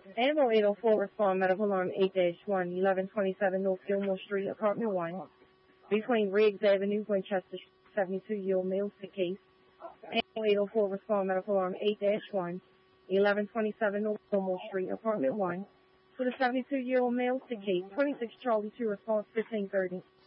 Animal 804 respond medical alarm 8-1, 1127 North Gilmore Street, apartment 1, between Riggs Avenue, Winchester, 72-year-old male, sick case. Animal 804 respond medical alarm 8-1, 1127 North Gilmore Street, apartment 1, with a 72-year-old male, sick case. 26 Charlie 2 response 1530.